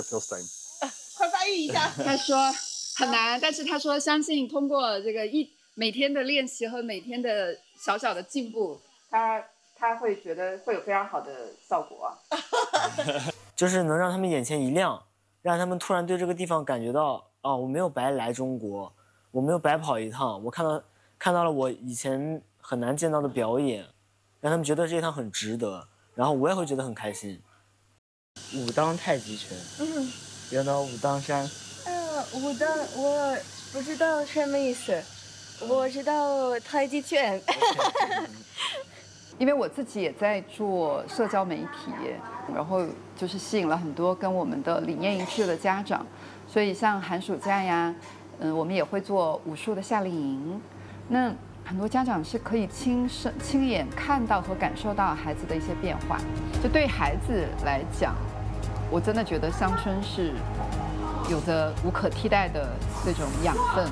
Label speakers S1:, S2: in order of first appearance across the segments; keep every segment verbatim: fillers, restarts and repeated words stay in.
S1: 快翻译一下。
S2: 他说很难，但是他说相信通过这个一每天的练习和每天的小小的进步，他他会觉得会有非常好的效果。
S3: 就是能让他们眼前一亮，让他们突然对这个地方感觉到，哦，我没有白来中国，我没有白跑一趟，我看到看到了我以前很难见到的表演，让他们觉得这一趟很值得，然后我也会觉得很开心。武当太极拳，嗯，原到武当山。
S4: 呃，武当我不知道什么意思，我知道太极拳。
S2: 因为我自己也在做社交媒体，然后就是吸引了很多跟我们的理念一致的家长，所以像寒暑假呀，嗯，我们也会做武术的夏令营。那很多家长是可以亲身亲眼看到和感受到孩子的一些变化。就对孩子来讲，我真的觉得乡村是有着无可替代的这种养分。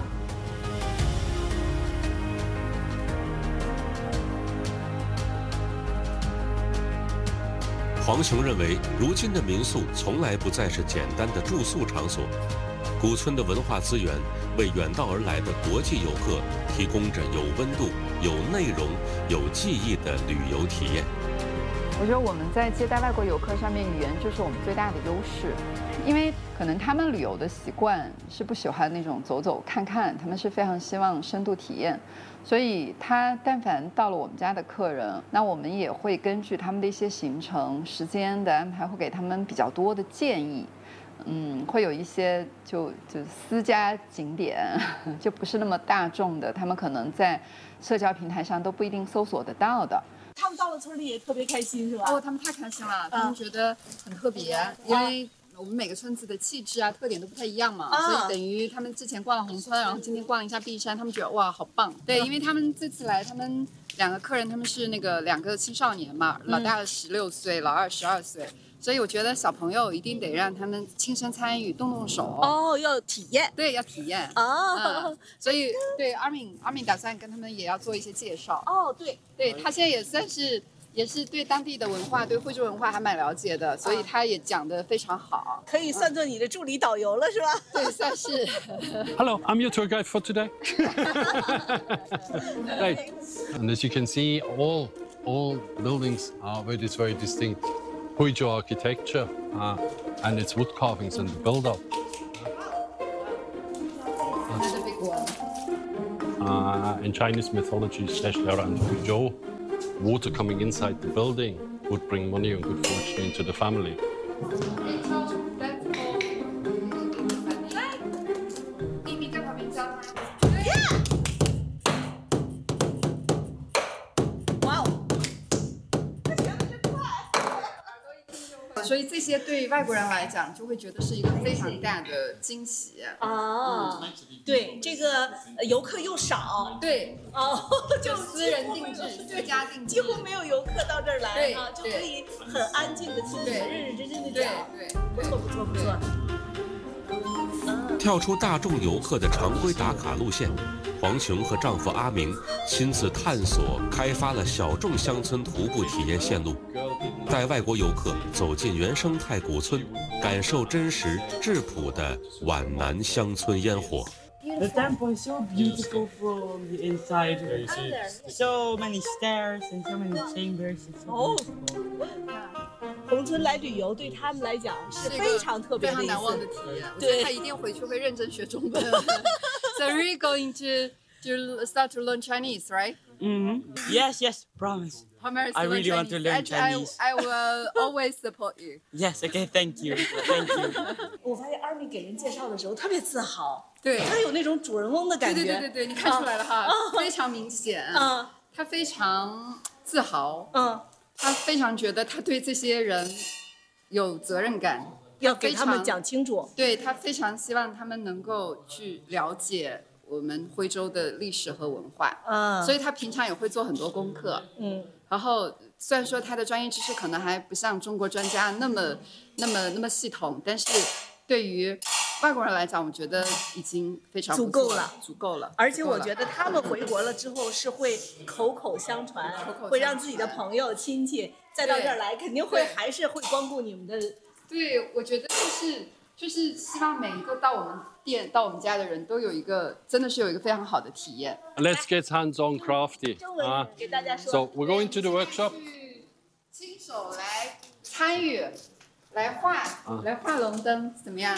S5: 黄雄认为，如今的民宿从来不再是简单的住宿场所，古村的文化资源为远道而来的国际游客提供着有温度、有内容、有记忆的旅游体验。
S2: 我觉得我们在接待外国游客上面，语言就是我们最大的优势，因为可能他们旅游的习惯是不喜欢那种走走看看，他们是非常希望深度体验。所以他但凡到了我们家的客人，那我们也会根据他们的一些行程、时间的安排，会给他们比较多的建议。嗯，会有一些就就私家景点，就不是那么大众的，他们可能在社交平台上都不一定搜索得到的。
S1: 他们到了村里也特别开心，是吧？
S2: 哦，他们太开心了，他们觉得很特别，因为我们每个村子的气质啊、特点都不太一样嘛，所以等于他们之前逛了宏村，然后今天逛了一下碧山，他们觉得哇，好棒。对，因为他们这次来，他们两个客人他们是那个两个青少年嘛，老大十六岁，老二十二岁。所以我觉得小朋友一定得让他们亲身参与，动动手。
S1: 哦，要体验。
S2: 对，要体验。
S1: 哦、
S2: 嗯，所以对阿敏，阿敏打算跟他们也要做一些介绍。
S1: 哦，对，
S2: 对他现在也算是。也是对当地的文化、对惠州文化还蛮了解的，所以他也讲得非常好，
S1: 可以算作你的助理导游了，是吧？
S2: 对，算是。
S6: Hello, I'm your tour guide for today. Right, and as you can see, all all buildings are with this very distinct Huizhou architecture uh, and its wood carvings and the build-up.
S2: That's a big one.
S6: Uh, in Chinese mythology, especially around Huizhou, water coming inside the building would bring money and good fortune into the family.
S1: Wow.
S2: 所以这些对外国人来讲，就会觉得是一个非常大的惊喜
S1: 啊！嗯、对，这个游客又少，
S2: 对，
S1: 哦，
S2: 就私人定制、私家定制，
S1: 几乎没有游客到这儿来啊，就可以很安静的听你们认认真真的讲，
S2: 对对，
S1: 不错不错不错。
S5: 跳出大众游客的常规打卡路线，黄琼和丈夫阿明亲自探索开发了小众乡村徒步体验线路，带外国游客走进原生态古村，感受真实质朴的皖南乡村烟火。
S7: The temple is so beautiful from the inside. So many stairs and so many chambers. It's so beautiful.
S1: 宏村来旅游对他们来讲是非常特别的、
S2: 非常难忘的体验。
S1: 对，
S2: 他一定回去会认真学中文。So we're going to to start to learn Chinese, right?
S7: Mm-hmm. Yes, yes, promise.
S2: Promise.
S7: I really want to learn Chinese.
S2: I, I will always support you.
S7: Yes, okay, thank you, thank you.
S1: 我发现阿米给人介绍的时候特别自豪，
S2: 对，
S1: 他有那种主人翁的感觉。
S2: 对对对对对，你看出来了哈，啊、非常明显。嗯，他非常自豪。嗯。他非常觉得他对这些人有责任感，
S1: 要给他们讲清楚。
S2: 对，他非常希望他们能够去了解我们徽州的历史和文化。嗯，所以他平常也会做很多功课。嗯，然后虽然说他的专业知识可能还不像中国专家那么、那么、那么系统，但是对于外国人来讲，我觉得已经非常
S1: 足够了，
S2: 足够了。
S1: 而且我觉得他们回国了之后是会口口相传，口口会让自己的朋友、亲戚再到这儿来，肯定会还是会光顾你们的。
S2: 对，我觉得就是就是希望每一个到我们店、到我们家的人都有一个，真的是有一个非常好的体验。
S6: Let's get hands-on crafty.
S1: 啊，给大家说。
S6: So we're going to the workshop.
S2: 亲手来参与，来画，来画龙灯，怎么样？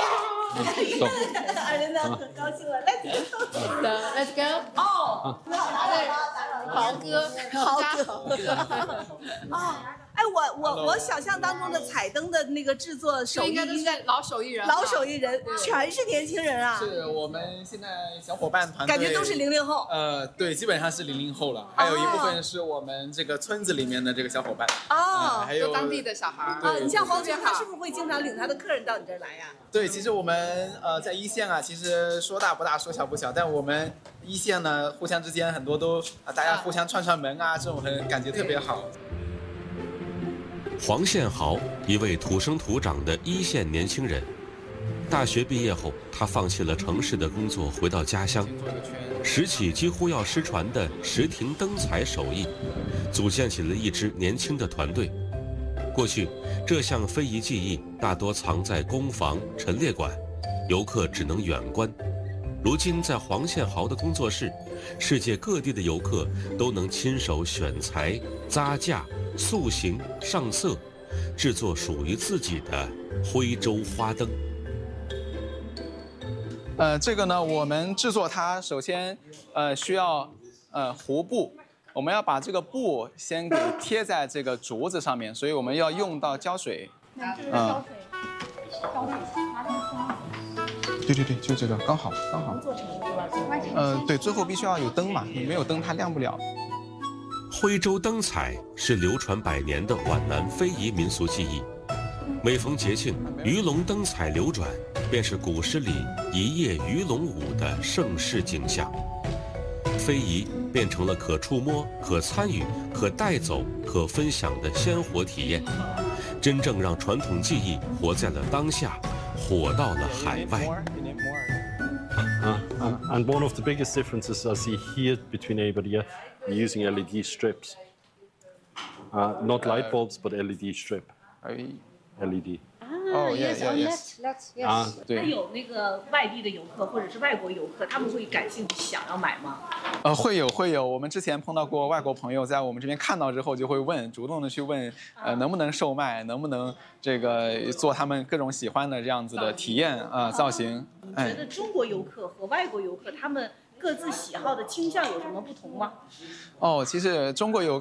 S1: 阿琳娜很高兴了，Let's
S2: Let's go！ 哦，对，豪哥，
S1: 豪哥，哦。 哎，我我我想象当中的彩灯的那个制作手艺，
S2: 应该都是老手艺人，
S1: 老手艺人，全是年轻人啊。
S8: 是我们现在小伙伴团队，
S1: 感觉都是零零后。
S8: 呃，对，基本上是零零后了，还有一部分是我们这个村子里面的这个小伙伴。
S1: 哦，
S8: 还有
S2: 当地的小孩。
S1: 啊，你像黄军，他是不是会经常领他的客人到你这儿来呀？
S8: 对，其实我们呃在一线啊，其实说大不大，说小不小，但我们一线呢，互相之间很多都啊，大家互相串串门啊，这种很感觉特别好。
S5: 黄宪豪，一位土生土长的一线年轻人。大学毕业后，他放弃了城市的工作，回到家乡，拾起几乎要失传的石亭灯彩手艺，组建起了一支年轻的团队。过去，这项非遗技艺大多藏在工坊、陈列馆，游客只能远观。如今，在黄宪豪的工作室，世界各地的游客都能亲手选材、扎架、塑形、上色，制作属于自己的徽州花灯。
S8: 呃，这个呢，我们制作它首先呃需要呃糊布，我们要把这个布先给贴在这个竹子上面，所以我们要用到胶水。嗯。对对对，就这个刚好刚好。呃，对，最后必须要有灯嘛，没有灯它亮不了。
S5: 徽州灯彩是流传百年的皖南非遗民俗技艺，每逢节庆，鱼龙灯彩流转，便是古诗里一夜鱼龙舞的盛世景象。非遗变成了可触摸、可参与、可带走、可分享的鲜活体验，真正让传统技艺活在了当下，火到了海外。
S6: Uh, uh, and one of the biggest differences I see here between everybody here, we're using L E D strips. Uh, not light bulbs, but L E D strip. L E D.
S8: 哦 ，yes, yes,
S4: yes.
S6: 啊，
S1: 对。那有那个外地的游客或者是外国游客，他们会感兴趣想要买吗？
S8: 呃，会有会有。我们之前碰到过外国朋友，在我们这边看到之后，就会问，主动的去问，呃，能不能售卖，能不能这个做他们各种喜欢的这样子的体验啊、呃、造型。
S1: 你觉得中国游客和外国游客他们各自喜好的倾向有什么不同吗？
S8: 哦，其实中国游